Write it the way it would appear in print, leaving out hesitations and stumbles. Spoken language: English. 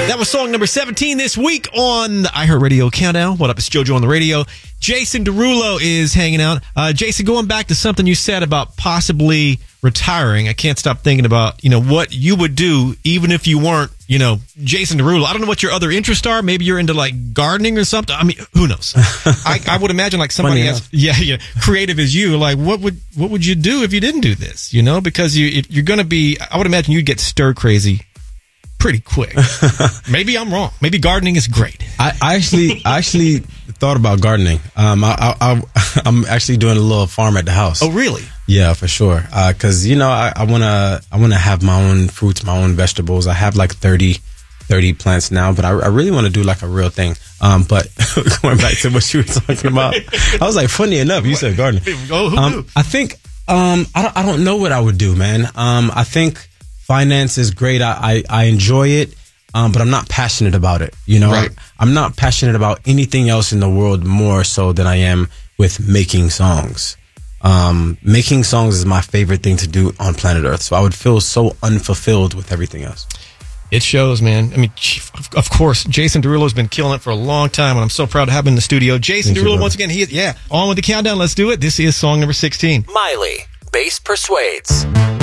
That was song number 17 this week on the iHeartRadio Countdown. What up? It's JoJo on the radio. Jason Derulo is hanging out. Jason, going back to something you said about possibly retiring, I can't stop thinking about, what you would do even if you weren't, Jason Derulo. I don't know what your other interests are. Maybe you're into like gardening or something. I mean, who knows? I would imagine like somebody else, creative as you. Like, what would you do if you didn't do this? Because you're going to be. I would imagine you'd get stir crazy pretty quick. Maybe I'm wrong. Maybe gardening is great. I actually thought about gardening. I'm actually doing a little farm at the house. Oh, really? Yeah, for sure. Because I wanna have my own fruits, my own vegetables. I have like 30 plants now, but I really want to do like a real thing. But going back to what you were talking about, I was like, funny enough, you said gardening. I think I don't know what I would do, man. I think finance is great. I enjoy it. But I'm not passionate about it. Right. I'm not passionate about anything else in the world more so than I am with making songs. Making songs is my favorite thing to do on planet Earth. So I would feel so unfulfilled with everything else. It shows, man. I mean, of course, Jason Derulo has been killing it for a long time, and I'm so proud to have him in the studio. Jason Derulo, once again, on with the countdown. Let's do it. This is song number 16. Miley, Bass Persuades.